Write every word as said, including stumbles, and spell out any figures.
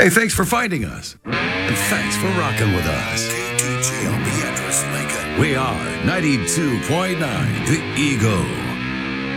Hey, thanks for finding us. And thanks for rocking with us. K T G L Beatrice Lincoln. We are ninety-two point nine The Eagle.